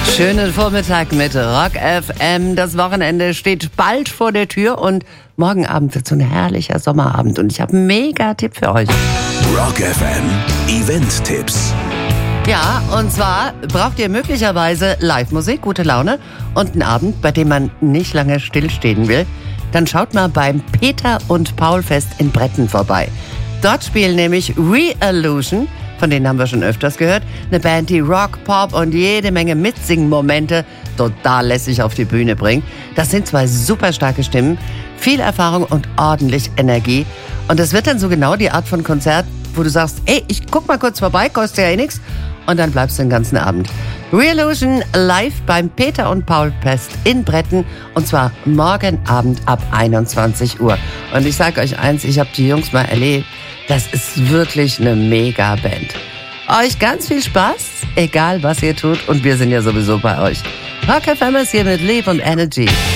Schönen Vormittag mit Rock FM. Das Wochenende steht bald vor der Tür und morgen Abend wird so ein herrlicher Sommerabend. Und ich habe einen Mega-Tipp für euch. Rock FM Event-Tipps. Ja, und zwar braucht ihr möglicherweise Live-Musik, gute Laune und einen Abend, bei dem man nicht lange stillstehen will. Dann schaut mal beim Peter und Paul Fest in Bretten vorbei. Dort spielen nämlich Re-Illusion, von denen haben wir schon öfters gehört, eine Band, die Rock, Pop und jede Menge Mitsingen-Momente total lässig auf die Bühne bringt. Das sind zwei super starke Stimmen, viel Erfahrung und ordentlich Energie. Und das wird dann so genau die Art von Konzert, wo du sagst, ey, ich guck mal kurz vorbei, kostet ja eh nix. Und dann bleibst du den ganzen Abend. Re-Illusion live beim Peter und Paul Fest in Bretten. Und zwar morgen Abend ab 21 Uhr. Und ich sag euch eins, ich habe die Jungs mal erlebt. Das ist wirklich eine Mega-Band. Euch ganz viel Spaß, egal was ihr tut. Und wir sind ja sowieso bei euch. Rock FM ist hier mit Liebe und Energy.